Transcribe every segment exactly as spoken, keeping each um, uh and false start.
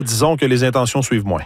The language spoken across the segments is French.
disons que les intentions suivent moins.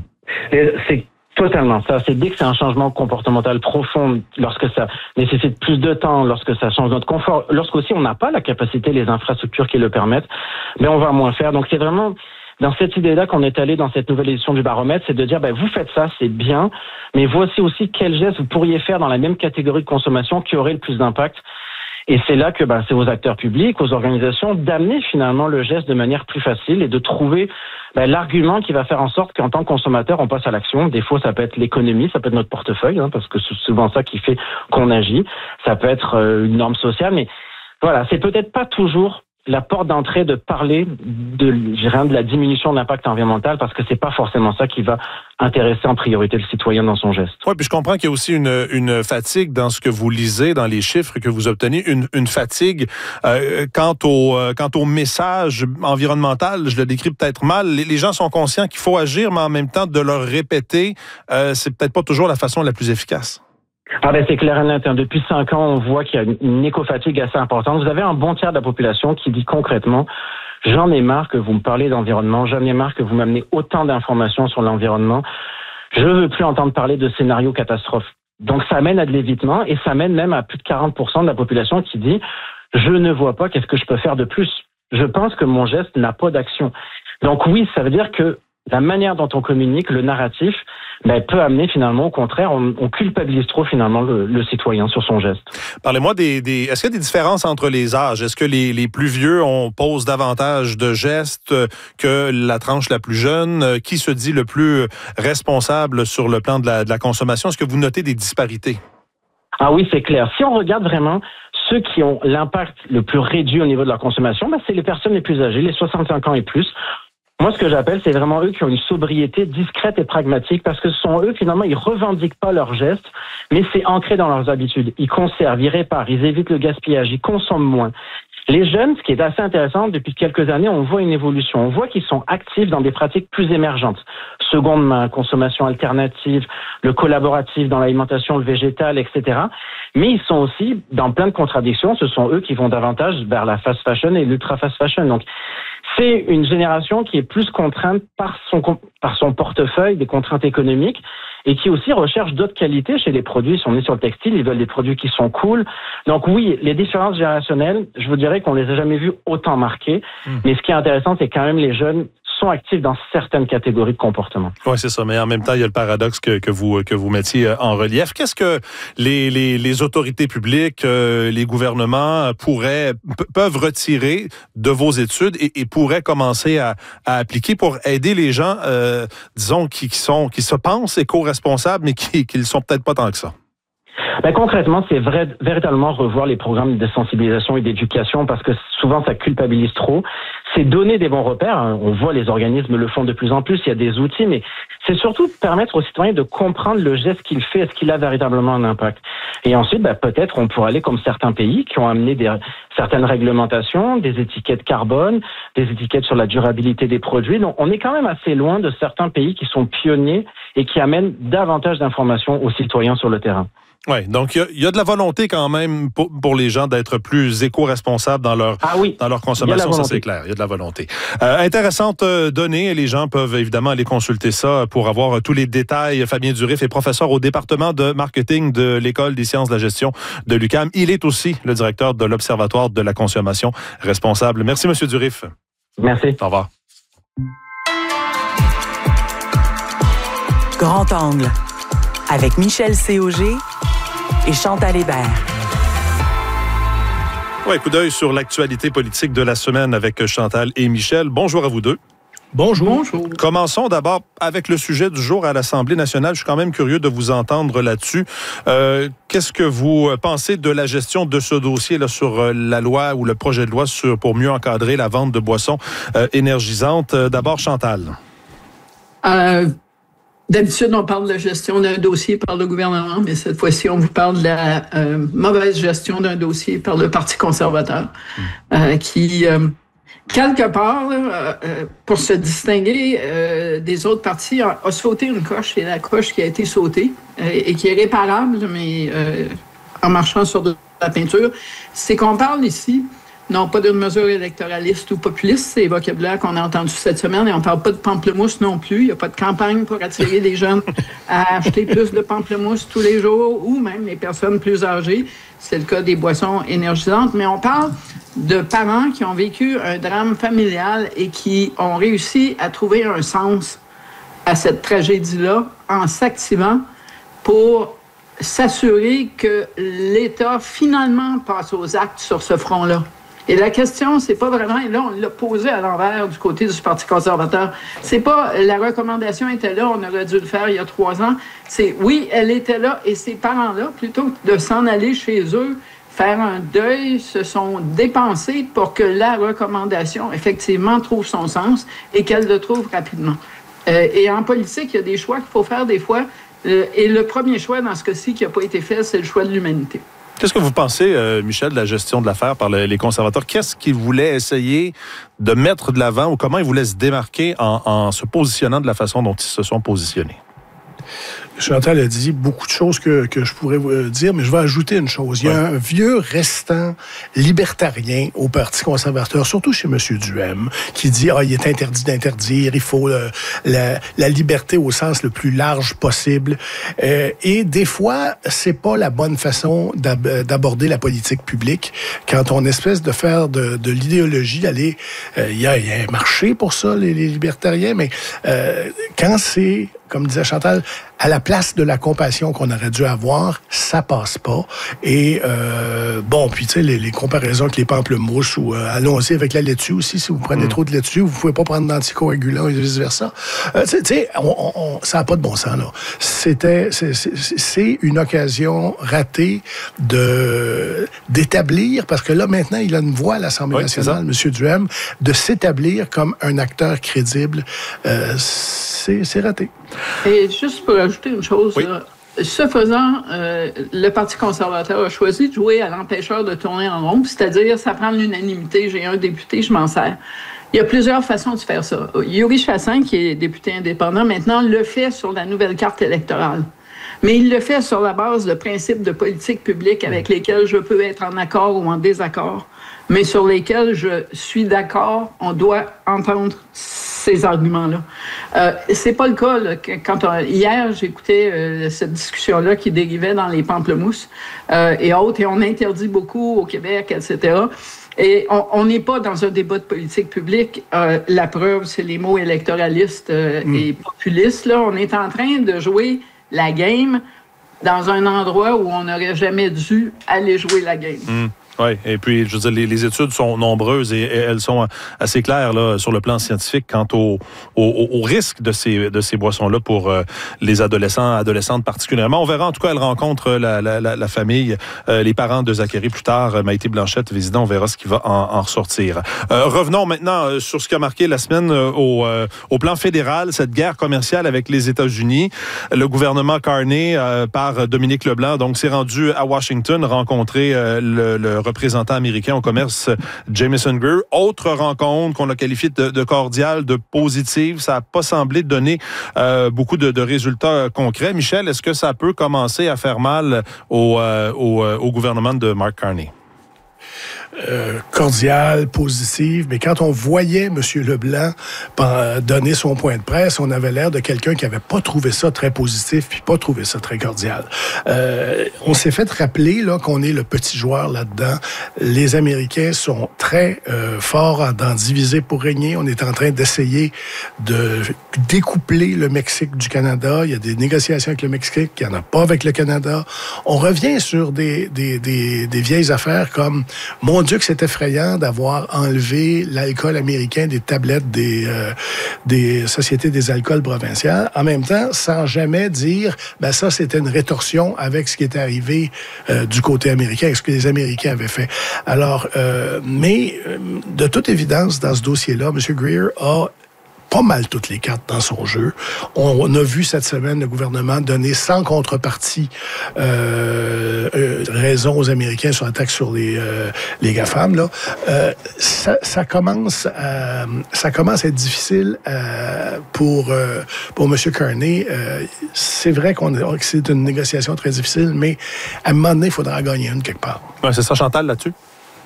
Et c'est totalement ça. C'est dès que c'est un changement comportemental profond, lorsque ça nécessite plus de temps, lorsque ça change notre confort, lorsqu'aussi on n'a pas la capacité, les infrastructures qui le permettent, mais on va moins faire. Donc c'est vraiment dans cette idée-là qu'on est allé dans cette nouvelle édition du baromètre, c'est de dire, ben, vous faites ça, c'est bien, mais voici aussi quels gestes vous pourriez faire dans la même catégorie de consommation qui aurait le plus d'impact. Et c'est là que ben, c'est aux acteurs publics, aux organisations, d'amener finalement le geste de manière plus facile et de trouver ben, l'argument qui va faire en sorte qu'en tant que consommateur, on passe à l'action. Des fois, ça peut être l'économie, ça peut être notre portefeuille, hein, parce que c'est souvent ça qui fait qu'on agit. Ça peut être euh, une norme sociale, mais voilà, c'est peut-être pas toujours la porte d'entrée de parler de, je dirais, de la diminution de l'impact environnemental, parce que c'est pas forcément ça qui va intéresser en priorité le citoyen dans son geste. Oui, puis je comprends qu'il y a aussi une, une fatigue dans ce que vous lisez, dans les chiffres que vous obtenez, une, une fatigue euh, quant au euh, quant au message environnemental. Je le décris peut-être mal. Les, les gens sont conscients qu'il faut agir, mais en même temps de leur répéter, euh, c'est peut-être pas toujours la façon la plus efficace. Ah ben c'est clair et net. Depuis cinq ans, on voit qu'il y a une éco-fatigue assez importante. Vous avez un bon tiers de la population qui dit concrètement « J'en ai marre que vous me parlez d'environnement, j'en ai marre que vous m'amenez autant d'informations sur l'environnement. Je veux plus entendre parler de scénarios catastrophes. » Donc ça mène à de l'évitement et ça mène même à plus de quarante pour cent de la population qui dit « Je ne vois pas qu'est-ce que je peux faire de plus. Je pense que mon geste n'a pas d'action. » Donc oui, ça veut dire que la manière dont on communique, le narratif, ben, peut amener finalement, au contraire, on, on culpabilise trop finalement le, le citoyen sur son geste. Parlez-moi des, des... Est-ce qu'il y a des différences entre les âges? Est-ce que les, les plus vieux on pose davantage de gestes que la tranche la plus jeune? Qui se dit le plus responsable sur le plan de la, de la consommation? Est-ce que vous notez des disparités? Ah oui, c'est clair. Si on regarde vraiment ceux qui ont l'impact le plus réduit au niveau de leur consommation, ben, c'est les personnes les plus âgées, les soixante-cinq ans et plus. Moi, ce que j'appelle, c'est vraiment eux qui ont une sobriété discrète et pragmatique, parce que ce sont eux, finalement, ils revendiquent pas leurs gestes, mais c'est ancré dans leurs habitudes. Ils conservent, ils réparent, ils évitent le gaspillage, ils consomment moins. Les jeunes, ce qui est assez intéressant, depuis quelques années, on voit une évolution. On voit qu'ils sont actifs dans des pratiques plus émergentes. Seconde main, consommation alternative, le collaboratif dans l'alimentation, le végétal, et cetera. Mais ils sont aussi dans plein de contradictions. Ce sont eux qui vont davantage vers la fast fashion et l'ultra fast fashion. Donc, c'est une génération qui est plus contrainte par son, par son portefeuille, des contraintes économiques, et qui aussi recherche d'autres qualités chez les produits. Si on est sur le textile, ils veulent des produits qui sont cool. Donc oui, les différences générationnelles, je vous dirais qu'on les a jamais vues autant marquées. Mmh. Mais ce qui est intéressant, c'est quand même les jeunes sont actifs dans certaines catégories de comportement. Oui, c'est ça. Mais en même temps, il y a le paradoxe que, que vous que vous mettiez en relief. Qu'est-ce que les, les, les autorités publiques, euh, les gouvernements pourraient p- peuvent retirer de vos études et, et pourraient commencer à, à appliquer pour aider les gens, euh, disons, qui, qui sont qui se pensent éco-responsables, mais qui qui le sont peut-être pas tant que ça? Ben, concrètement, c'est vrai, véritablement revoir les programmes de sensibilisation et d'éducation, parce que souvent ça culpabilise trop. C'est donner des bons repères. On voit les organismes le font de plus en plus. Il y a des outils, mais c'est surtout permettre aux citoyens de comprendre le geste qu'il fait. Est-ce qu'il a véritablement un impact? Et ensuite, ben, peut-être on pourrait aller comme certains pays qui ont amené des, certaines réglementations, des étiquettes carbone, des étiquettes sur la durabilité des produits. Donc, on est quand même assez loin de certains pays qui sont pionniers et qui amènent davantage d'informations aux citoyens sur le terrain. Oui, donc il y, y a de la volonté quand même pour, pour les gens d'être plus éco-responsables dans leur, ah oui, dans leur consommation, ça c'est clair, il y a de la volonté. Euh, intéressante euh, donnée, et les gens peuvent évidemment aller consulter ça pour avoir euh, tous les détails. Fabien Durif est professeur au département de marketing de l'École des sciences de la gestion de l'U Q A M. Il est aussi le directeur de l'Observatoire de la consommation responsable. Merci, M. Durif. Merci. Au revoir. Grand Angle, avec Michel Cauger et Chantal Hébert. Ouais, coup d'œil sur l'actualité politique de la semaine avec Chantal et Michel. Bonjour à vous deux. Bonjour. Bonjour. Commençons d'abord avec le sujet du jour à l'Assemblée nationale. Je suis quand même curieux de vous entendre là-dessus. Euh, qu'est-ce que vous pensez de la gestion de ce dossier là, sur la loi ou le projet de loi sur, pour mieux encadrer la vente de boissons euh, énergisantes? D'abord, Chantal. Euh... D'habitude, on parle de la gestion d'un dossier par le gouvernement, mais cette fois-ci, on vous parle de la euh, mauvaise gestion d'un dossier par le Parti conservateur, euh, qui, euh, quelque part, là, euh, pour se distinguer euh, des autres partis, a, a sauté une coche, et la coche qui a été sautée, euh, et qui est réparable, mais euh, en marchant sur de la peinture, c'est qu'on parle ici non pas d'une mesure électoraliste ou populiste, c'est le vocabulaire qu'on a entendu cette semaine, et on ne parle pas de pamplemousse non plus. Il n'y a pas de campagne pour attirer les jeunes à acheter plus de pamplemousse tous les jours, ou même les personnes plus âgées. C'est le cas des boissons énergisantes, mais on parle de parents qui ont vécu un drame familial et qui ont réussi à trouver un sens à cette tragédie-là en s'activant pour s'assurer que l'État finalement passe aux actes sur ce front-là. Et la question, c'est pas vraiment, et là, on l'a posé à l'envers du côté du Parti conservateur. C'est pas, la recommandation était là, on aurait dû le faire il y a trois ans. C'est, oui, elle était là, et ces parents-là, plutôt que de s'en aller chez eux, faire un deuil, se sont dépensés pour que la recommandation, effectivement, trouve son sens et qu'elle le trouve rapidement. Euh, et en politique, il y a des choix qu'il faut faire des fois, euh, et le premier choix, dans ce cas-ci, qui n'a pas été fait, c'est le choix de l'humanité. Qu'est-ce que vous pensez, euh, Michel, de la gestion de l'affaire par le, les conservateurs? Qu'est-ce qu'ils voulaient essayer de mettre de l'avant ou comment ils voulaient se démarquer en, en se positionnant de la façon dont ils se sont positionnés? Chantal a dit beaucoup de choses que, que je pourrais vous dire, mais je vais ajouter une chose. Il y a ouais. un vieux restant libertarien au Parti conservateur, surtout chez M. Duhem, qui dit ah, il est interdit d'interdire, il faut euh, la, la liberté au sens le plus large possible. Euh, et des fois, c'est pas la bonne façon d'ab- d'aborder la politique publique quand on espèce de faire de, de l'idéologie, d'aller... Euh, il y a, il y a un marché pour ça, les, les libertariens, mais euh, quand c'est, comme disait Chantal, à la place de la compassion qu'on aurait dû avoir, ça passe pas. Et euh, bon, puis tu sais, les, les comparaisons avec les pamplemousses ou euh, allons-y avec la laitue aussi, si vous prenez mmh. trop de laitue, vous pouvez pas prendre d'anticoagulants et vice-versa. Euh, tu sais, on, on, ça n'a pas de bon sens, là. C'était, c'est, c'est, c'est une occasion ratée de, d'établir, parce que là, maintenant, il a une voix à l'Assemblée oui, nationale, M. Duhem, de s'établir comme un acteur crédible. Euh, c'est, c'est raté. Et juste pour ajouter une chose, oui. là, ce faisant, euh, le Parti conservateur a choisi de jouer à l'empêcheur de tourner en rond, c'est-à-dire, ça prend l'unanimité, j'ai un député, je m'en sers. Il y a plusieurs façons de faire ça. Yuri Chassin, qui est député indépendant, maintenant, le fait sur la nouvelle carte électorale. Mais il le fait sur la base de principes de politique publique avec lesquels je peux être en accord ou en désaccord, mais sur lesquels je suis d'accord, on doit entendre ces arguments-là. Euh, c'est pas le cas, là, quand on, hier, j'écoutais euh, cette discussion-là qui dérivait dans les pamplemousses euh, et autres, et on interdit beaucoup au Québec, et cetera. Et on n'est pas dans un débat de politique publique. Euh, la preuve, c'est les mots électoralistes euh, mm. et populistes. Là, on est en train de jouer la game dans un endroit où on n'aurait jamais dû aller jouer la game. Mm. Oui, et puis, je veux dire, les, les études sont nombreuses et, et elles sont assez claires là, sur le plan scientifique quant au, au, au risque de ces, de ces boissons-là pour euh, les adolescents, adolescentes particulièrement. On verra, en tout cas, elle rencontre la, la, la, la famille, euh, les parents de Zachary plus tard, Maïté Blanchette, visitant, on verra ce qui va en, en ressortir. Euh, revenons maintenant sur ce qui a marqué la semaine euh, au, euh, au plan fédéral, cette guerre commerciale avec les États-Unis. Le gouvernement Carney, euh, par Dominique Leblanc, donc, s'est rendu à Washington rencontrer euh, le, le représentant américain au commerce, Jamieson Greer. Autre rencontre qu'on a qualifiée de, de cordiale, de positive. Ça n'a pas semblé donner euh, beaucoup de, de résultats concrets. Michel, est-ce que ça peut commencer à faire mal au, euh, au, au gouvernement de Mark Carney? Euh, cordiale, positive, mais quand on voyait M. Leblanc donner son point de presse, on avait l'air de quelqu'un qui n'avait pas trouvé ça très positif puis pas trouvé ça très cordial. Euh, on s'est fait rappeler là, qu'on est le petit joueur là-dedans. Les Américains sont très euh, forts d'en diviser pour régner. On est en train d'essayer de découpler le Mexique du Canada. Il y a des négociations avec le Mexique, il n'y en a pas avec le Canada. On revient sur des, des, des, des vieilles affaires comme mon Dieu que c'est effrayant d'avoir enlevé l'alcool américain des tablettes des, euh, des sociétés des alcools provinciales. En même temps, sans jamais dire, ben ça, c'était une rétorsion avec ce qui était arrivé euh, du côté américain, avec ce que les Américains avaient fait. Alors, euh, mais euh, de toute évidence, dans ce dossier-là, M. Greer a pas mal toutes les cartes dans son jeu. On, on a vu cette semaine le gouvernement donner sans contrepartie euh, euh, raison aux Américains sur la taxe sur les, euh, les GAFAM. Là. Euh, ça, ça, commence à, ça commence à être difficile euh, pour, euh, pour M. Carney. Euh, c'est vrai qu'on a, que c'est une négociation très difficile, mais à un moment donné, il faudra gagner une quelque part. Ouais, c'est ça, Chantal, là-dessus?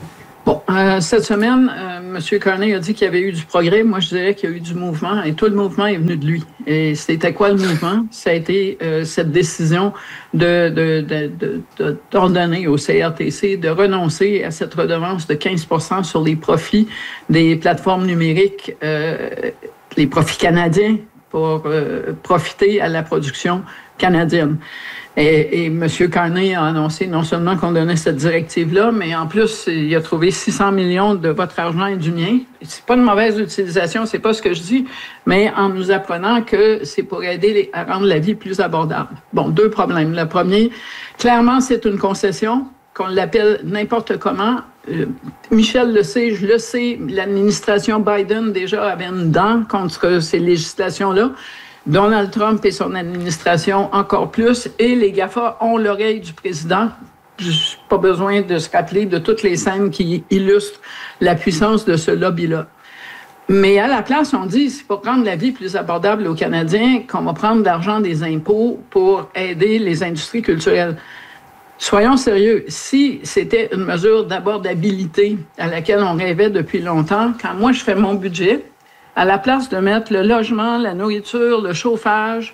Bon, euh, cette semaine, euh, M. Carney a dit qu'il y avait eu du progrès. Moi, je dirais qu'il y a eu du mouvement et tout le mouvement est venu de lui. Et c'était quoi le mouvement? Ça a été euh, cette décision de, de, de, de, de, d'ordonner au C R T C de renoncer à cette redevance de quinze pour cent sur les profits des plateformes numériques, euh, les profits canadiens, pour euh, profiter à la production canadienne. Et, et M. Carney a annoncé non seulement qu'on donnait cette directive-là, mais en plus, il a trouvé six cents millions de votre argent et du mien. C'est pas une mauvaise utilisation, c'est pas ce que je dis, mais en nous apprenant que c'est pour aider les, à rendre la vie plus abordable. Bon, deux problèmes. Le premier, clairement, c'est une concession, qu'on l'appelle n'importe comment. Euh, Michel le sait, je le sais, l'administration Biden déjà avait une dent contre ces législations-là. Donald Trump et son administration encore plus, et les GAFA ont l'oreille du président. J'ai pas besoin de se rappeler de toutes les scènes qui illustrent la puissance de ce lobby-là. Mais à la place, on dit, c'est pour rendre la vie plus abordable aux Canadiens qu'on va prendre de l'argent des impôts pour aider les industries culturelles. Soyons sérieux, si c'était une mesure d'abordabilité à laquelle on rêvait depuis longtemps, quand moi je fais mon budget, à la place de mettre le logement, la nourriture, le chauffage,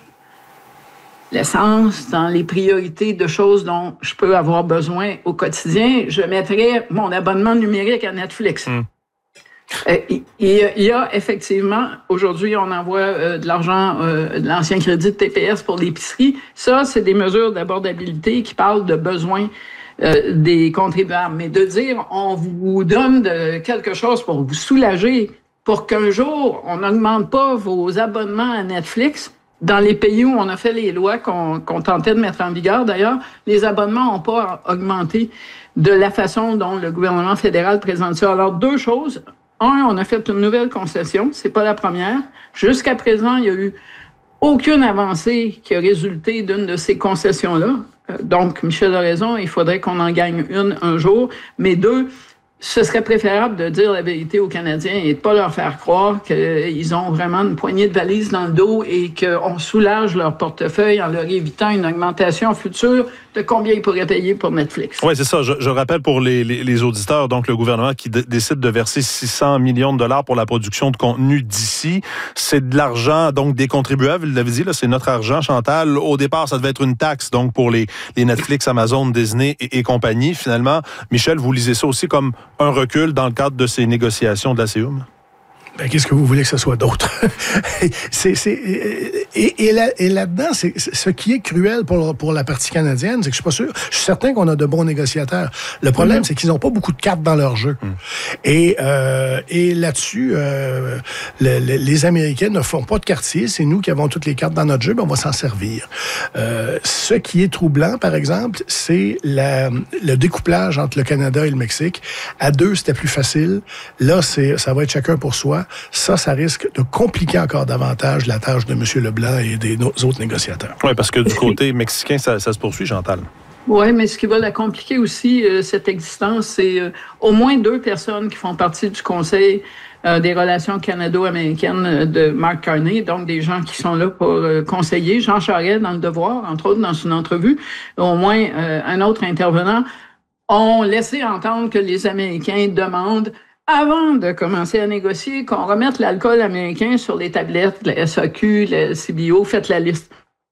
l'essence dans les priorités de choses dont je peux avoir besoin au quotidien, je mettrais mon abonnement numérique à Netflix. Mm. Euh, il, il y a effectivement, aujourd'hui, on envoie euh, de l'argent, euh, de l'ancien crédit de T P S pour l'épicerie. Ça, c'est des mesures d'abordabilité qui parlent de besoins euh, des contribuables. Mais de dire, on vous donne de quelque chose pour vous soulager, pour qu'un jour, on n'augmente pas vos abonnements à Netflix. Dans les pays où on a fait les lois qu'on, qu'on tentait de mettre en vigueur, d'ailleurs, les abonnements n'ont pas augmenté de la façon dont le gouvernement fédéral présente ça. Alors, deux choses. Un, on a fait une nouvelle concession. C'est pas la première. Jusqu'à présent, il n'y a eu aucune avancée qui a résulté d'une de ces concessions-là. Donc, Michel a raison, il faudrait qu'on en gagne une un jour. Mais deux, ce serait préférable de dire la vérité aux Canadiens et de ne pas leur faire croire qu'ils ont vraiment une poignée de valises dans le dos et qu'on soulage leur portefeuille en leur évitant une augmentation future de combien ils pourraient payer pour Netflix. Oui, c'est ça. Je, je rappelle pour les, les, les auditeurs, donc le gouvernement qui d- décide de verser six cents millions de dollars pour la production de contenu d'ici. C'est de l'argent, donc des contribuables, vous l'avez dit, là, c'est notre argent, Chantal. Au départ, ça devait être une taxe, donc pour les, les Netflix, Amazon, Disney et, et compagnie. Finalement, Michel, vous lisez ça aussi comme un recul dans le cadre de ces négociations de la C E U M? Ben, qu'est-ce que vous voulez que ce soit d'autre? c'est, c'est, et, et, là, et là-dedans, c'est, ce qui est cruel pour, pour la partie canadienne, c'est que je suis pas sûr, je suis certain qu'on a de bons négociateurs. Le problème, mm-hmm. c'est qu'ils n'ont pas beaucoup de cartes dans leur jeu. Mm. Et, euh, et là-dessus, euh, le, le, les Américains ne font pas de quartier, c'est nous qui avons toutes les cartes dans notre jeu, ben on va s'en servir. Euh, ce qui est troublant, par exemple, c'est la, le découplage entre le Canada et le Mexique. À deux, c'était plus facile. Là, c'est, ça va être chacun pour soi. Ça, ça risque de compliquer encore davantage la tâche de M. Leblanc et des autres négociateurs. Oui, parce que du côté mexicain, ça, ça se poursuit, Chantal. Oui, mais ce qui va la compliquer aussi, euh, cette existence, c'est euh, au moins deux personnes qui font partie du Conseil euh, des relations canado-américaines de Mark Carney, donc des gens qui sont là pour euh, conseiller. Jean Charest, dans Le Devoir, entre autres, dans une entrevue, au moins euh, un autre intervenant, ont laissé entendre que les Américains demandent avant de commencer à négocier, qu'on remette l'alcool américain sur les tablettes, la S A Q, la C B O, faites la liste.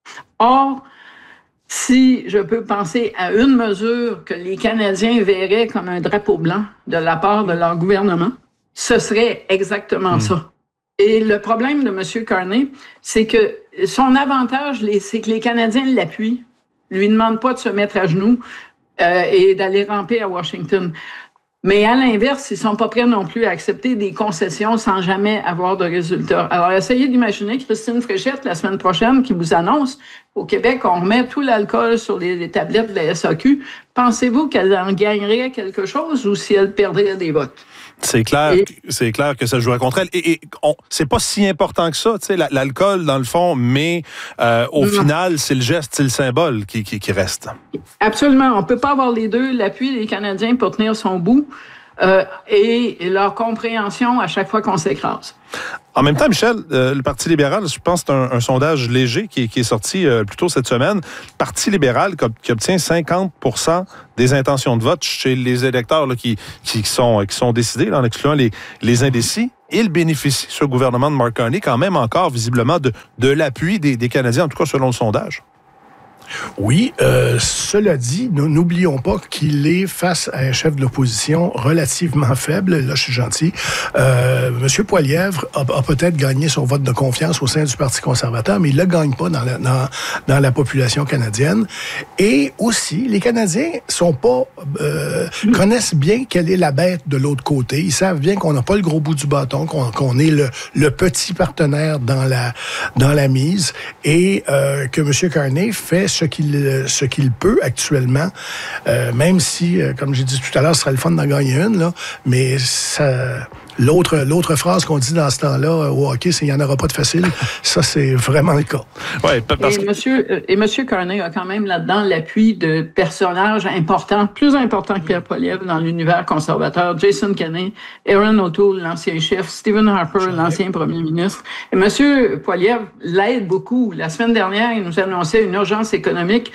Or, si je peux penser à une mesure que les Canadiens verraient comme un drapeau blanc de la part de leur gouvernement, ce serait exactement mmh. ça. Et le problème de M. Carney, c'est que son avantage, c'est que les Canadiens l'appuient, lui demandent pas de se mettre à genoux euh, et d'aller ramper à Washington. Mais à l'inverse, ils sont pas prêts non plus à accepter des concessions sans jamais avoir de résultats. Alors, essayez d'imaginer Christine Fréchette, la semaine prochaine, qui vous annonce au Québec, on remet tout l'alcool sur les, les tablettes de la S A Q. Pensez-vous qu'elle en gagnerait quelque chose ou si elle perdrait des votes? C'est clair, et... c'est clair que ça jouerait contre elle. Et, et on, c'est pas si important que ça, tu sais, l'alcool dans le fond, mais euh, au non. final, c'est le geste, c'est le symbole qui, qui, qui reste. Absolument. On peut pas avoir les deux, l'appui des Canadiens pour tenir son bout. euh, et leur compréhension à chaque fois qu'on s'écrase. En même temps, Michel, euh, le Parti libéral, je pense que c'est un, un sondage léger qui, qui est sorti euh, plus tôt cette semaine. Le Parti libéral qui, qui obtient cinquante pour cent des intentions de vote chez les électeurs là, qui, qui, sont, qui sont décidés, là, en excluant les, les indécis. Il bénéficie, ce gouvernement de Mark Carney, quand même encore visiblement de, de l'appui des, des Canadiens, en tout cas selon le sondage. Oui, euh, cela dit, nous n'oublions pas qu'il est face à un chef de l'opposition relativement faible. Là, je suis gentil. Euh, Monsieur Poilievre a, a peut-être gagné son vote de confiance au sein du Parti conservateur, mais il ne le gagne pas dans la, dans, dans la population canadienne. Et aussi, les Canadiens sont pas euh, connaissent bien quelle est la bête de l'autre côté. Ils savent bien qu'on n'a pas le gros bout du bâton, qu'on, qu'on est le, le petit partenaire dans la dans la mise, et euh, que Monsieur Carney fait ce qu'il ce qu'il peut actuellement, euh, même si, euh, comme j'ai dit tout à l'heure, ce serait le fun d'en gagner une, là, mais ça, l'autre, l'autre phrase qu'on dit dans ce temps-là au hockey, c'est « il n'y en aura pas de facile ». Ça, c'est vraiment le cas. Ouais, parce et, que... monsieur, et monsieur Carney a quand même là-dedans l'appui de personnages importants, plus importants que Pierre Poilievre dans l'univers conservateur. Jason Kenney, Erin O'Toole, l'ancien chef, Stephen Harper, l'ancien premier ministre. Et monsieur Poilievre l'aide beaucoup. La semaine dernière, il nous annonçait une urgence économique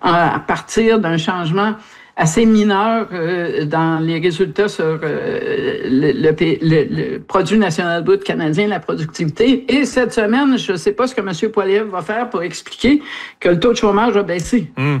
à partir d'un changement assez mineur euh, dans les résultats sur euh, le, le, le, le produit national brut canadien, la productivité. Et cette semaine, je ne sais pas ce que M. Poilievre va faire pour expliquer que le taux de chômage a baissé. Mm.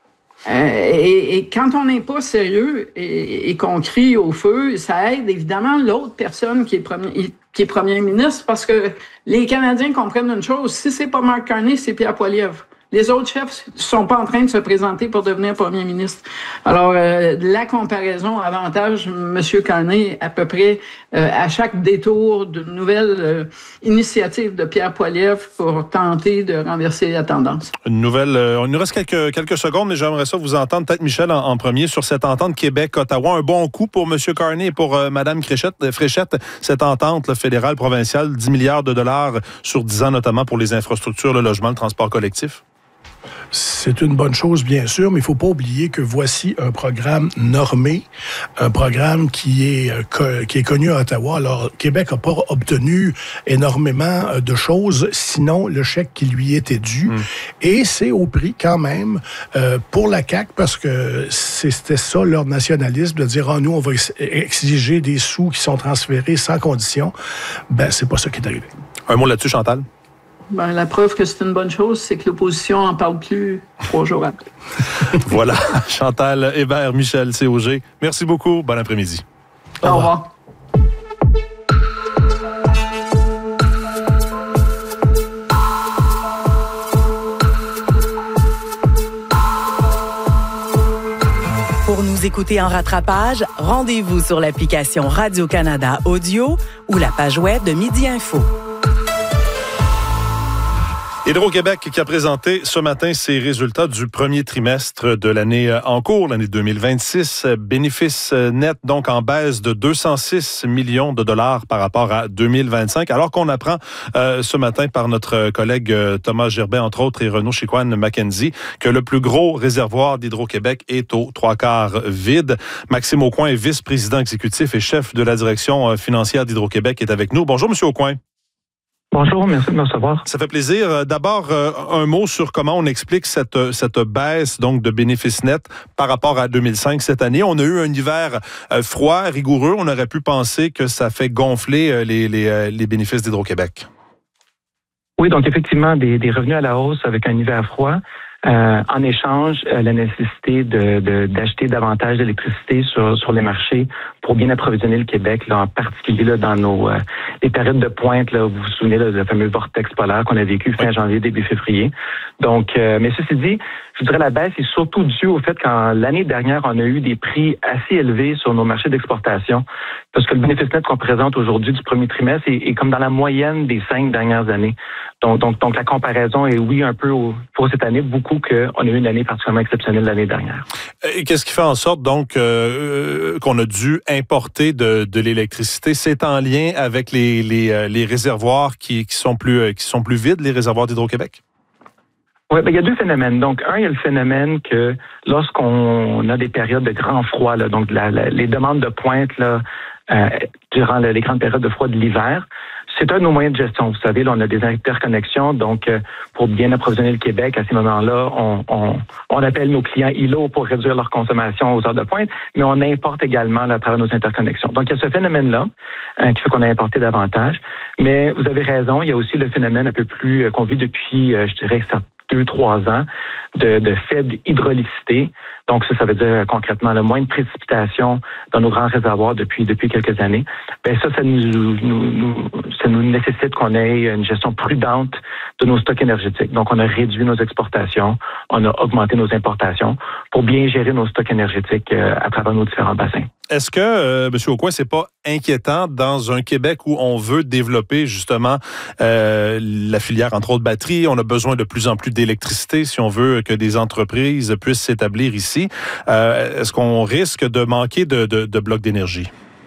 Euh, et, et quand on n'est pas sérieux et, et qu'on crie au feu, ça aide évidemment l'autre personne qui est premier, qui est premier ministre, parce que les Canadiens comprennent une chose, si c'est pas Mark Carney, c'est Pierre Poilievre. Les autres chefs ne sont pas en train de se présenter pour devenir premier ministre. Alors, euh, la comparaison avantage M. Carney à peu près euh, à chaque détour d'une nouvelle euh, initiative de Pierre Poilievre pour tenter de renverser la tendance. Une nouvelle... Euh, il nous reste quelques, quelques secondes, mais j'aimerais ça vous entendre, peut-être Michel, en, en premier, sur cette entente Québec-Ottawa. Un bon coup pour M. Carney et pour euh, Mme Fréchette, Fréchette, cette entente là, fédérale, provinciale, dix milliards de dollars sur dix ans, notamment pour les infrastructures, le logement, le transport collectif. C'est une bonne chose, bien sûr, mais il ne faut pas oublier que voici un programme normé, un programme qui est, euh, qui est connu à Ottawa. Alors, Québec n'a pas obtenu énormément de choses, sinon le chèque qui lui était dû. Mm. Et c'est au prix quand même euh, pour la C A Q, parce que c'était ça leur nationalisme, de dire « Ah, nous, on va ex- exiger des sous qui sont transférés sans condition ». Ben, c'est pas ça qui est arrivé. Un mot là-dessus, Chantal? Ben, la preuve que c'est une bonne chose, c'est que l'opposition n'en parle plus trois jours après. Voilà. Chantal Hébert, Michel C O G. Merci beaucoup. Bon après-midi. Au revoir. Au revoir. Pour nous écouter en rattrapage, rendez-vous sur l'application Radio-Canada Audio ou la page web de Midi Info. Hydro-Québec qui a présenté ce matin ses résultats du premier trimestre de l'année en cours, l'année deux mille vingt-six. Bénéfice net donc en baisse de deux cent six millions de dollars par rapport à deux mille vingt-cinq. Alors qu'on apprend euh, ce matin par notre collègue Thomas Gerbet, entre autres, et Renaud Chicoine-Mackenzie, que le plus gros réservoir d'Hydro-Québec est aux trois quarts vide. Maxime Aucoin est vice-président exécutif et chef de la direction financière d'Hydro-Québec, est avec nous. Bonjour, Monsieur Aucoin. Bonjour, merci de me recevoir. Ça fait plaisir. D'abord, un mot sur comment on explique cette, cette baisse donc de bénéfices nets par rapport à deux mille cinq cette année. On a eu un hiver froid, rigoureux. On aurait pu penser que ça fait gonfler les, les, les bénéfices d'Hydro-Québec. Oui, donc effectivement, des, des revenus à la hausse avec un hiver froid. Euh, en échange, euh, la nécessité de, de, d'acheter davantage d'électricité sur, sur les marchés pour bien approvisionner le Québec, là, en particulier là, dans nos euh, les périodes de pointe. Là, vous vous souvenez là, de le fameux vortex polaire qu'on a vécu fin janvier, début février. Donc, euh, mais ceci dit, je dirais la baisse est surtout due au fait qu'en l'année dernière, on a eu des prix assez élevés sur nos marchés d'exportation, parce que le bénéfice net qu'on présente aujourd'hui du premier trimestre est, est comme dans la moyenne des cinq dernières années. Donc, donc, donc la comparaison est, oui, un peu au, pour cette année, beaucoup qu'on a eu une année particulièrement exceptionnelle l'année dernière. Et qu'est-ce qui fait en sorte, donc, euh, qu'on a dû importer de, de l'électricité? C'est en lien avec les, les, les réservoirs qui, qui, sont plus, qui sont plus vides, les réservoirs d'Hydro-Québec? Oui, ben, il y a deux phénomènes. Donc, un, il y a le phénomène que lorsqu'on a des périodes de grand froid, là, donc la, la, les demandes de pointe là, euh, durant la, les grandes périodes de froid de l'hiver, c'est un de nos moyens de gestion. Vous savez, là, on a des interconnexions. Donc, euh, pour bien approvisionner le Québec, à ces moments-là, on, on, on appelle nos clients I L O pour réduire leur consommation aux heures de pointe, mais on importe également là, à travers nos interconnexions. Donc, il y a ce phénomène-là euh, qui fait qu'on a importé davantage. Mais vous avez raison, il y a aussi le phénomène un peu plus euh, qu'on vit depuis, euh, je dirais, ça deux, trois ans de, de faible hydraulicité. Donc, ça, ça veut dire euh, concrètement le moins de précipitations dans nos grands réservoirs depuis depuis quelques années. Bien, ça, ça nous, nous, nous, ça nous nécessite qu'on ait une gestion prudente de nos stocks énergétiques. Donc, on a réduit nos exportations, on a augmenté nos importations pour bien gérer nos stocks énergétiques euh, à travers nos différents bassins. Est-ce que, euh, M. Aucoin, c'est pas inquiétant dans un Québec où on veut développer justement euh, la filière, entre autres, batteries? On a besoin de plus en plus d'électricité si on veut que des entreprises puissent s'établir ici. Euh, est-ce qu'on risque de manquer de, de, de blocs d'énergie?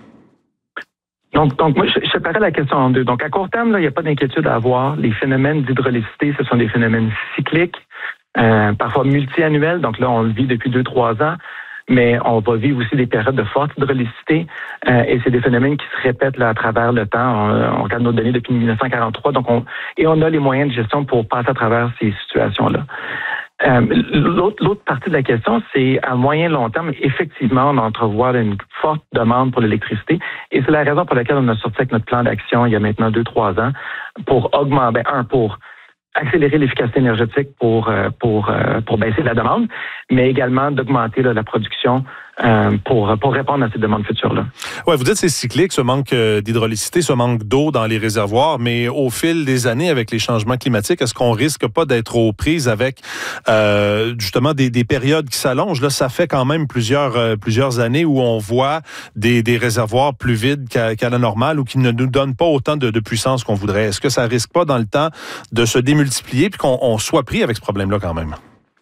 Donc, donc moi, je, je séparais la question en deux. Donc, à court terme, il n'y a pas d'inquiétude à avoir. Les phénomènes d'hydraulicité, ce sont des phénomènes cycliques, euh, parfois multi-annuels. Donc là, on le vit depuis deux, trois ans. Mais on va vivre aussi des périodes de forte hydraulicité euh, et c'est des phénomènes qui se répètent là, à travers le temps. On, on regarde nos données depuis dix-neuf cent quarante-trois, donc on, et on a les moyens de gestion pour passer à travers ces situations-là. Euh, l'autre, l'autre partie de la question, c'est à moyen long terme, effectivement, on entrevoit une forte demande pour l'électricité et c'est la raison pour laquelle on a sorti avec notre plan d'action il y a maintenant deux, trois ans pour augmenter, ben, un, pour accélérer l'efficacité énergétique pour pour pour baisser la demande, mais également d'augmenter là, la production euh, pour pour répondre à ces demandes futures-là. Ouais, vous dites c'est cyclique, ce manque d'hydraulicité, ce manque d'eau dans les réservoirs, mais au fil des années, avec les changements climatiques, est-ce qu'on risque pas d'être aux prises avec euh, justement des, des périodes qui s'allongent? Là, ça fait quand même plusieurs euh, plusieurs années où on voit des, des réservoirs plus vides qu'à, qu'à la normale ou qui ne nous donnent pas autant de, de puissance qu'on voudrait. Est-ce que ça risque pas dans le temps de se démultiplier puis qu'on on soit pris avec ce problème-là quand même?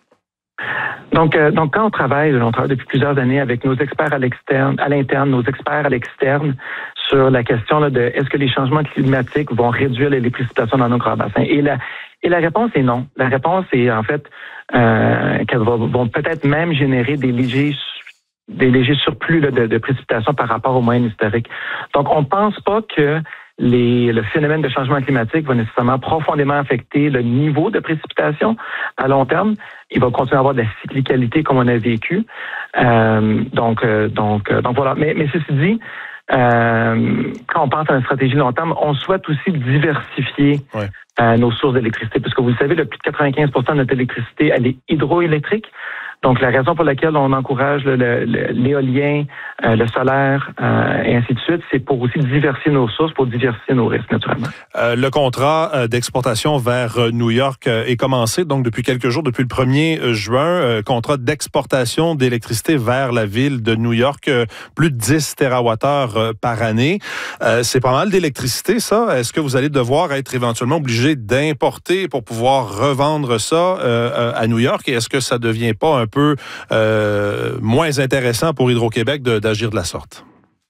Donc, euh, donc quand on travaille, on travaille depuis plusieurs années avec nos experts à l'externe, à l'interne, nos experts à l'externe sur la question là, de est-ce que les changements climatiques vont réduire les, les précipitations dans nos grands bassins. Et la, et la réponse est non. La réponse est en fait euh, qu'elles vont, vont peut-être même générer des légers des légers surplus là, de, de précipitations par rapport aux moyennes historiques. Donc, on ne pense pas que Les, le phénomène de changement climatique va nécessairement profondément affecter le niveau de précipitation à long terme. Il va continuer à avoir de la cyclicalité comme on a vécu. Euh, donc, euh, donc, euh, donc voilà. Mais, mais ceci dit, euh, quand on pense à une stratégie long terme, on souhaite aussi diversifier ouais. euh, nos sources d'électricité, puisque vous le savez, le plus de quatre-vingt-quinze pour cent de notre électricité, elle est hydroélectrique. Donc, la raison pour laquelle on encourage le, le, l'éolien, euh, le solaire euh, et ainsi de suite, c'est pour aussi diversifier nos sources, pour diversifier nos risques, naturellement. Euh, le contrat euh, d'exportation vers euh, New York euh, est commencé, donc depuis quelques jours, depuis le premier juin, euh, contrat d'exportation d'électricité vers la ville de New York, euh, plus de dix térawattheures euh, par année. Euh, c'est pas mal d'électricité, ça. Est-ce que vous allez devoir être éventuellement obligé d'importer pour pouvoir revendre ça euh, à New York? Et est-ce que ça devient pas un peu euh, moins intéressant pour Hydro-Québec de, d'agir de la sorte?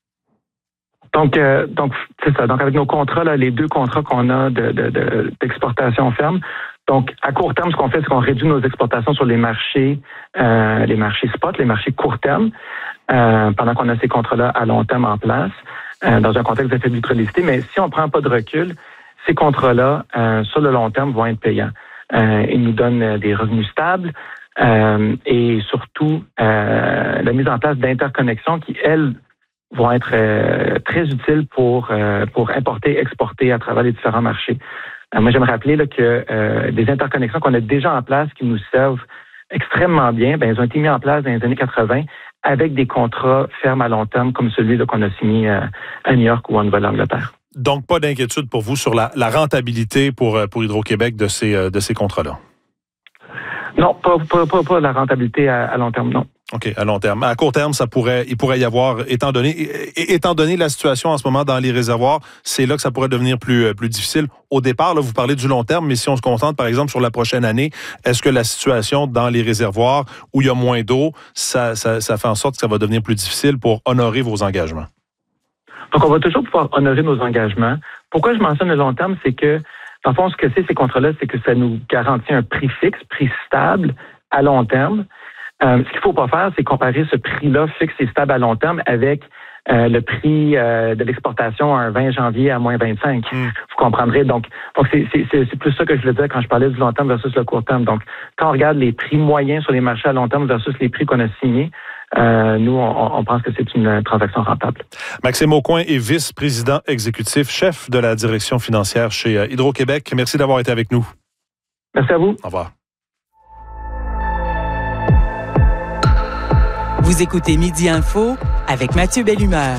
Donc, euh, donc c'est ça. Donc, avec nos contrats, là, les deux contrats qu'on a de, de, de, d'exportation ferme, donc, à court terme, ce qu'on fait, c'est qu'on réduit nos exportations sur les marchés, euh, les marchés spot, les marchés court terme, euh, pendant qu'on a ces contrats-là à long terme en place, euh, dans un contexte de faible hydraulicité. Mais si on prend pas de recul, ces contrats-là, euh, sur le long terme, vont être payants. Euh, ils nous donnent des revenus stables, Euh, et surtout euh, la mise en place d'interconnexions qui, elles, vont être euh, très utiles pour euh, pour importer, exporter à travers les différents marchés. Euh, moi, j'aimerais rappeler là, que euh, des interconnexions qu'on a déjà en place qui nous servent extrêmement bien, ben, elles ont été mises en place dans les années quatre-vingt avec des contrats fermes à long terme comme celui là, qu'on a signé euh, à New York ou en Nouvelle-Angleterre. Donc, pas d'inquiétude pour vous sur la, la rentabilité pour, pour Hydro-Québec de ces, de ces contrats-là? Non, pas, pas, pas, pas la rentabilité à, à long terme, non. OK, à long terme. À court terme, ça pourrait, il pourrait y avoir, étant donné, étant donné la situation en ce moment dans les réservoirs, c'est là que ça pourrait devenir plus, plus difficile. Au départ, là, vous parlez du long terme, mais si on se concentre, par exemple, sur la prochaine année, est-ce que la situation dans les réservoirs où il y a moins d'eau, ça, ça, ça fait en sorte que ça va devenir plus difficile pour honorer vos engagements? Donc, on va toujours pouvoir honorer nos engagements. Pourquoi je mentionne le long terme, c'est que Dans le fond, ce que c'est ces contrats-là, c'est que ça nous garantit un prix fixe, prix stable à long terme. Euh, ce qu'il ne faut pas faire, c'est comparer ce prix-là fixe et stable à long terme avec euh, le prix euh, de l'exportation un vingt janvier à moins vingt-cinq. Mm. Vous comprendrez. Donc, donc c'est, c'est, c'est plus ça que je voulais dire quand je parlais du long terme versus le court terme. Donc, quand on regarde les prix moyens sur les marchés à long terme versus les prix qu'on a signés, Euh, nous, on, on pense que c'est une transaction rentable. Maxime Aucoin est vice-président exécutif, chef de la direction financière chez Hydro-Québec. Merci d'avoir été avec nous. Merci à vous. Au revoir. Vous écoutez Midi Info avec Mathieu Bellumeur.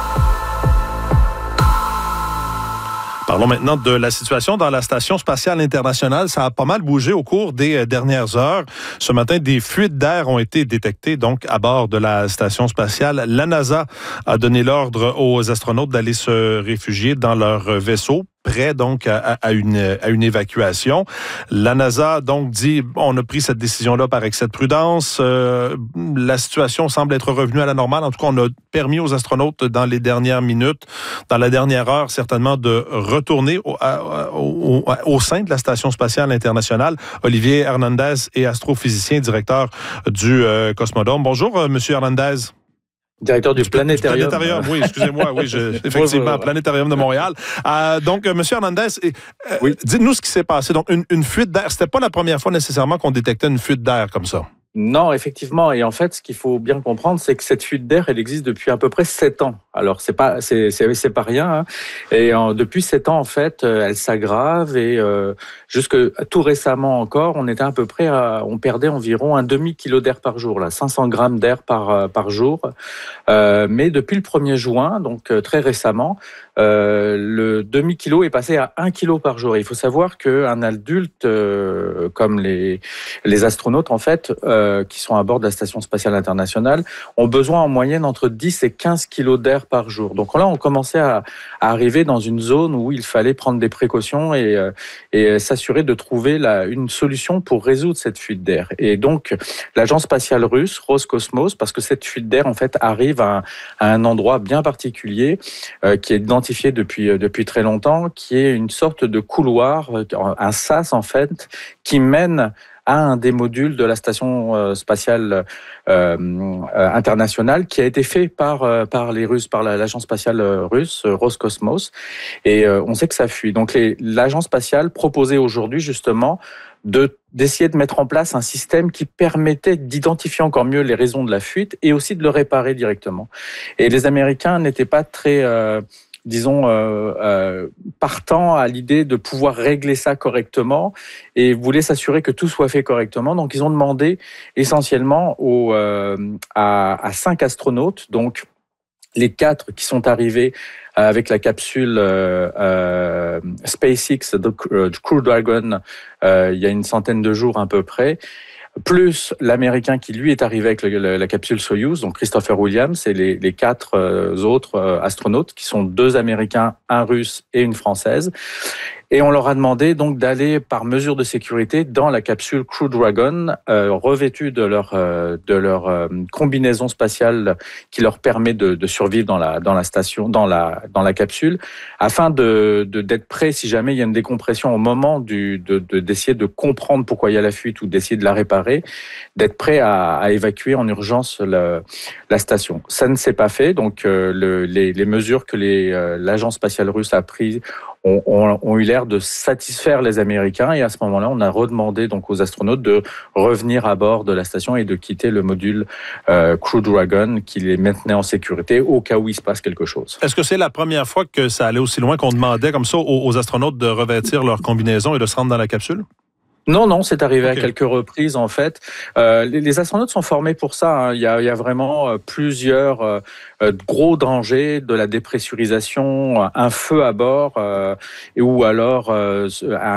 Parlons maintenant de la situation dans la Station spatiale internationale. Ça a pas mal bougé au cours des dernières heures. Ce matin, des fuites d'air ont été détectées donc à bord de la Station spatiale. La NASA a donné l'ordre aux astronautes d'aller se réfugier dans leur vaisseau, prêt donc à, à, une, à une évacuation. La NASA donc dit, on a pris cette décision-là par excès de prudence. Euh, la situation semble être revenue à la normale. En tout cas, on a permis aux astronautes dans les dernières minutes, dans la dernière heure certainement, de retourner au, à, au, au sein de la Station spatiale internationale. Olivier Hernandez est astrophysicien, directeur du euh, Cosmodrome. Bonjour, euh, Monsieur Hernandez. Directeur du, du planétarium. Planétarium, oui, excusez-moi, oui, je, effectivement, ouais, ouais. Planétarium de Montréal. Euh, donc, euh, M. Hernandez, euh, oui. dites-nous ce qui s'est passé. Donc, une, une fuite d'air, c'était pas la première fois nécessairement qu'on détectait une fuite d'air comme ça. Non, effectivement. Et en fait, ce qu'il faut bien comprendre, c'est que cette fuite d'air, elle existe depuis à peu près sept ans. Alors, c'est pas, c'est, c'est, c'est pas rien. Hein. Et en, depuis sept ans, en fait, elle s'aggrave et euh, jusque tout récemment encore, on était à peu près, à, on perdait environ un demi kilo d'air par jour, là, cinq cents grammes d'air par par jour. Euh, mais depuis le premier juin, donc très récemment, euh, le demi kilo est passé à un kilo par jour. Et il faut savoir qu'un adulte, euh, comme les les astronautes, en fait. Euh, qui sont à bord de la Station spatiale internationale, ont besoin en moyenne entre dix et quinze kilos d'air par jour. Donc là, on commençait à, à arriver dans une zone où il fallait prendre des précautions et, et s'assurer de trouver la, une solution pour résoudre cette fuite d'air. Et donc, l'agence spatiale russe, Roscosmos, parce que cette fuite d'air, en fait, arrive à un, à un endroit bien particulier euh, qui est identifié depuis, depuis très longtemps, qui est une sorte de couloir, un sas, en fait, qui mène à un des modules de la station spatiale euh, internationale qui a été fait par par les Russes, par l'agence spatiale russe Roscosmos, et euh, on sait que ça fuit. Donc les, l'agence spatiale proposait aujourd'hui justement de d'essayer de mettre en place un système qui permettait d'identifier encore mieux les raisons de la fuite et aussi de le réparer directement. Et les Américains n'étaient pas très euh, disons, euh, euh, partant à l'idée de pouvoir régler ça correctement et voulaient s'assurer que tout soit fait correctement. Donc, ils ont demandé essentiellement aux, euh, à, à cinq astronautes, donc les quatre qui sont arrivés avec la capsule euh, euh, SpaceX de euh, Crew Dragon euh, il y a une centaine de jours à peu près, plus l'Américain qui, lui, est arrivé avec le, le, la capsule Soyuz, donc Christopher Williams, et les, les quatre euh, autres euh, astronautes, qui sont deux Américains, un Russe et une Française. Et on leur a demandé donc d'aller par mesure de sécurité dans la capsule Crew Dragon, euh, revêtue de leur euh, de leur euh, combinaison spatiale qui leur permet de, de survivre dans la dans la station, dans la dans la capsule, afin de, de d'être prêts si jamais il y a une décompression au moment du de, de d'essayer de comprendre pourquoi il y a la fuite ou d'essayer de la réparer, d'être prêts à, à évacuer en urgence la, la station. Ça ne s'est pas fait, donc euh, le, les, les mesures que les euh, l'agence spatiale russe a prises ont, ont, ont eu l'air de satisfaire les Américains, et à ce moment-là, on a redemandé donc aux astronautes de revenir à bord de la station et de quitter le module euh, Crew Dragon qui les maintenait en sécurité au cas où il se passe quelque chose. Est-ce que c'est la première fois que ça allait aussi loin qu'on demandait comme ça aux, aux astronautes de revêtir leur combinaison et de se rendre dans la capsule? Non, non, c'est arrivé okay. à quelques reprises en fait. Euh, les, les astronautes sont formés pour ça. Hein. Il y a, il y a vraiment euh, plusieurs euh, gros dangers, de la dépressurisation, un feu à bord, euh, ou alors euh,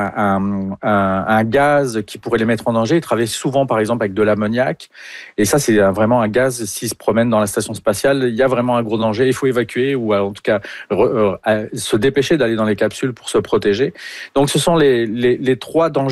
un, un, un, un gaz qui pourrait les mettre en danger. Ils travaillent souvent, par exemple, avec de l'ammoniac. Et ça, c'est vraiment un gaz. S'ils se promènent dans la station spatiale, il y a vraiment un gros danger. Il faut évacuer ou en tout cas re, euh, se dépêcher d'aller dans les capsules pour se protéger. Donc, ce sont les, les, les trois dangers majeurs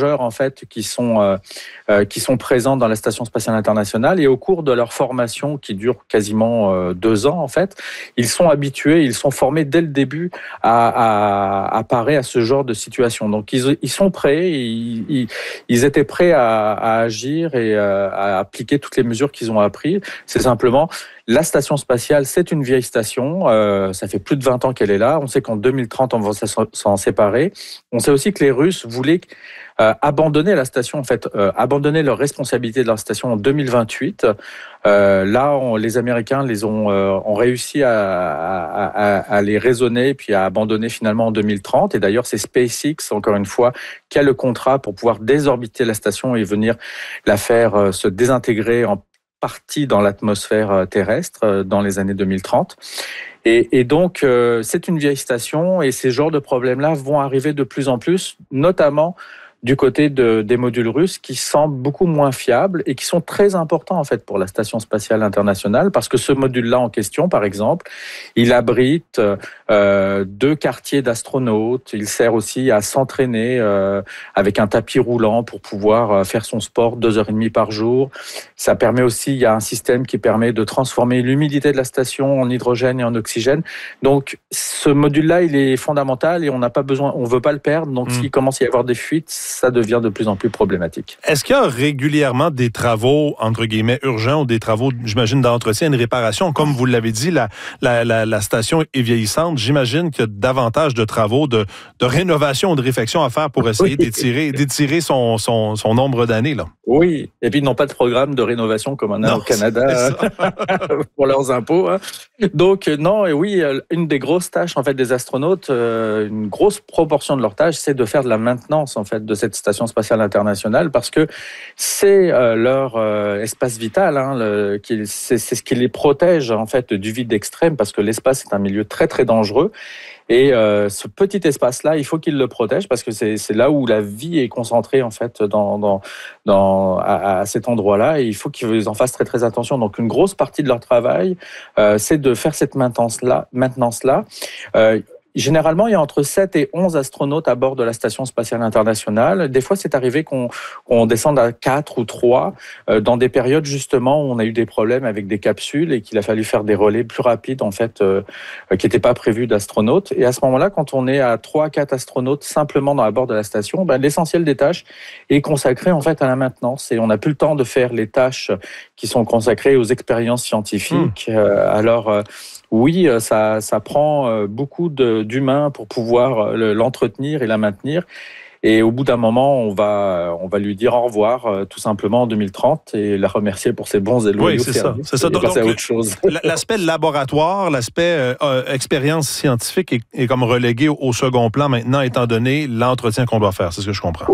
majeurs en fait qui sont euh, euh, qui sont présents dans la Station spatiale internationale, et au cours de leur formation qui dure quasiment euh, deux ans en fait, ils sont habitués, ils sont formés dès le début à, à, à parer à ce genre de situation. Donc ils, ils sont prêts, ils, ils, ils étaient prêts à, à agir et à, à appliquer toutes les mesures qu'ils ont apprises. C'est simplement la station spatiale, c'est une vieille station. Euh, ça fait plus de vingt ans qu'elle est là. On sait qu'en deux mille trente, on va s'en séparer. On sait aussi que les Russes voulaient euh, abandonner la station, en fait, euh, abandonner leur responsabilité de leur station en deux mille vingt-huit. Euh, là, on, les Américains les ont, euh, ont réussi à, à, à, à les raisonner puis à abandonner finalement en deux mille trente. Et d'ailleurs, c'est SpaceX, encore une fois, qui a le contrat pour pouvoir désorbiter la station et venir la faire euh, se désintégrer en partie dans l'atmosphère terrestre dans les années deux mille trente. Et, et donc, euh, c'est une vieille station et ces genres de problèmes-là vont arriver de plus en plus, notamment du côté de, des modules russes qui semblent beaucoup moins fiables et qui sont très importants en fait pour la Station spatiale internationale, parce que ce module-là en question, par exemple, il abrite euh, deux quartiers d'astronautes. Il sert aussi à s'entraîner euh, avec un tapis roulant pour pouvoir faire son sport deux heures et demie par jour. Ça permet aussi, il y a un système qui permet de transformer l'humidité de la station en hydrogène et en oxygène. Donc, ce module-là, il est fondamental et on n'a pas besoin, on veut pas le perdre. Donc, mmh. s'il commence à y avoir des fuites, ça devient de plus en plus problématique. Est-ce qu'il y a régulièrement des travaux, entre guillemets, urgents ou des travaux, j'imagine, d'entretien et de réparation? Comme vous l'avez dit, la, la, la, la station est vieillissante. J'imagine qu'il y a davantage de travaux, de, de rénovation, de réflexion à faire pour essayer oui. d'étirer, d'étirer son, son, son nombre d'années, là. Oui, et puis ils n'ont pas de programme de rénovation comme on a non, au Canada pour leurs impôts. Hein. Donc non, et oui, une des grosses tâches en fait des astronautes, euh, une grosse proportion de leur tâche, c'est de faire de la maintenance en fait de cette station spatiale internationale, parce que c'est euh, leur euh, espace vital, hein, le, qui, c'est, c'est ce qui les protège en fait du vide extrême, parce que l'espace est un milieu très très dangereux. Et euh, ce petit espace-là, il faut qu'ils le protègent, parce que c'est, c'est là où la vie est concentrée en fait dans, dans, dans, à, à cet endroit-là, et il faut qu'ils en fassent très très attention. Donc une grosse partie de leur travail, euh, c'est de faire cette maintenance-là. Maintenance-là. Euh, Généralement, il y a entre sept et onze astronautes à bord de la Station spatiale internationale. Des fois, c'est arrivé qu'on, qu'on descende à quatre ou trois euh, dans des périodes justement où on a eu des problèmes avec des capsules et qu'il a fallu faire des relais plus rapides en fait, euh, qui n'étaient pas prévus d'astronautes. Et à ce moment-là, quand on est à trois à quatre astronautes simplement dans la bord de la station, ben, l'essentiel des tâches est consacré en fait à la maintenance, et on n'a plus le temps de faire les tâches qui sont consacrées aux expériences scientifiques. Mmh. Euh, alors euh, oui, ça, ça prend beaucoup de, d'humains pour pouvoir l'entretenir et la maintenir. Et au bout d'un moment, on va, on va lui dire au revoir, tout simplement, en deux mille trente, et la remercier pour ses bons et loyaux services. Oui, c'est ça. C'est ça. Et passer à autre chose. L'aspect laboratoire, l'aspect euh, expérience scientifique est, est comme relégué au second plan maintenant, étant donné l'entretien qu'on doit faire. C'est ce que je comprends.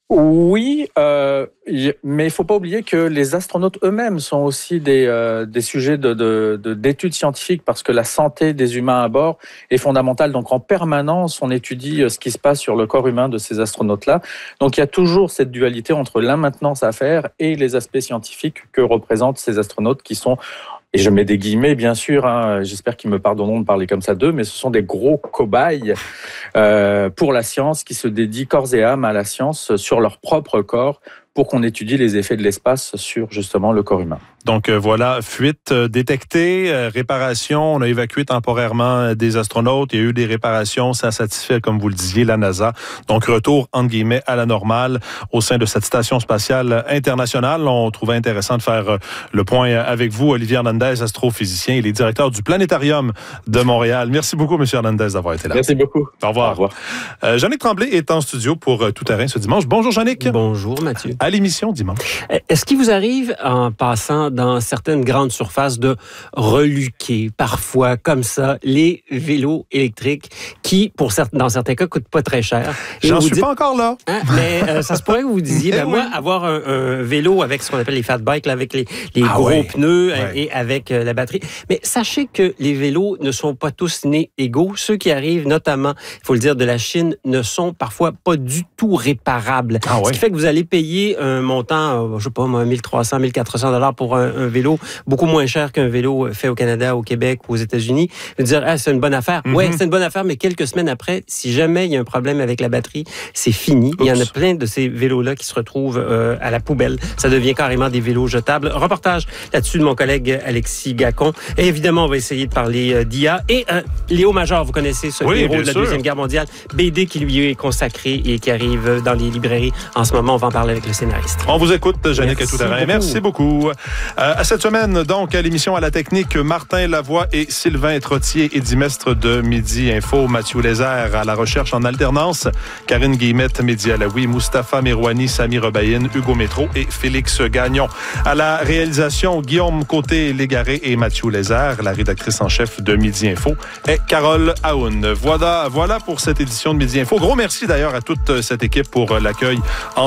Oui, euh, mais il ne faut pas oublier que les astronautes eux-mêmes sont aussi des, euh, des sujets de, de, de, d'études scientifiques, parce que la santé des humains à bord est fondamentale. Donc en permanence, on étudie ce qui se passe sur le corps humain de ces astronautes-là. Donc il y a toujours cette dualité entre la maintenance à faire et les aspects scientifiques que représentent ces astronautes, qui sont, et je mets des guillemets, bien sûr, hein, j'espère qu'ils me pardonneront de parler comme ça d'eux, mais ce sont des gros cobayes euh, pour la science, qui se dédient corps et âme à la science sur leur propre corps, pour qu'on étudie les effets de l'espace sur, justement, le corps humain. Donc euh, voilà, fuite euh, détectée, euh, réparation, on a évacué temporairement euh, des astronautes, il y a eu des réparations, ça satisfait, comme vous le disiez, la NASA. Donc retour, entre guillemets, à la normale au sein de cette station spatiale internationale. On trouvait intéressant de faire euh, le point avec vous, Olivier Hernandez, astrophysicien, il est directeur du Planétarium de Montréal. Merci beaucoup, M. Hernandez, d'avoir été là. Merci beaucoup. Au revoir. Au revoir. Euh, Jeannick Tremblay est en studio pour euh, Tout Terrain ce dimanche. Bonjour, Jeannick. Bonjour, Mathieu. À l'émission dimanche. Est-ce qu'il vous arrive, en passant dans certaines grandes surfaces, de reluquer parfois comme ça les vélos électriques qui, pour certains, dans certains cas, coûtent pas très cher? Et J'en suis dites, pas encore là. Hein, mais euh, ça se pourrait que vous disiez, ben oui. moi, avoir un, un vélo avec ce qu'on appelle les fat bikes, là, avec les, les ah gros ouais. pneus ouais. et avec euh, la batterie. Mais sachez que les vélos ne sont pas tous nés égaux. Ceux qui arrivent, notamment, il faut le dire, de la Chine, ne sont parfois pas du tout réparables. Ah ouais. Ce qui fait que vous allez payer payer un montant, je sais pas moi, mille trois cents, mille quatre cents dollars pour un, un vélo, beaucoup moins cher qu'un vélo fait au Canada, au Québec, aux États-Unis, de dire ah, c'est une bonne affaire. Mm-hmm. Oui, c'est une bonne affaire, mais quelques semaines après, si jamais il y a un problème avec la batterie, c'est fini. Oups. Il y en a plein de ces vélos-là qui se retrouvent euh, à la poubelle. Ça devient carrément des vélos jetables. Reportage là-dessus de mon collègue Alexis Gacon. Et évidemment, on va essayer de parler euh, d'I A. Et euh, Léo Major, vous connaissez ce oui, héros de la sûr. Deuxième Guerre mondiale, B D qui lui est consacré et qui arrive dans les librairies en ce moment. On va en parler avec le scénariste. On vous écoute, Jannick Toutarin. Merci beaucoup. Euh, à cette semaine, donc, à l'émission à la technique, Martin Lavoie et Sylvain Trottier, édimestre de Midi Info, Mathieu Lézère à la recherche en alternance, Karine Guillemette, Mehdi Alaoui, Mustapha Mirouani, Sami Rebaïne, Hugo Métro et Félix Gagnon. À la réalisation, Guillaume Côté-Légaré et Mathieu Lézère. La rédactrice en chef de Midi Info est Carole Aoun. Voilà, voilà pour cette édition de Midi Info. Gros merci d'ailleurs à toute cette équipe pour l'accueil en